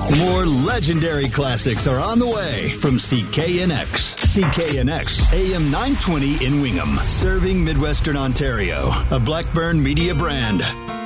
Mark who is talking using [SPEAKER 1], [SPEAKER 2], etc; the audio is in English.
[SPEAKER 1] More legendary classics are on the way from CKNX. CKNX, AM 920 in Wingham, serving Midwestern Ontario, a Blackburn Media brand.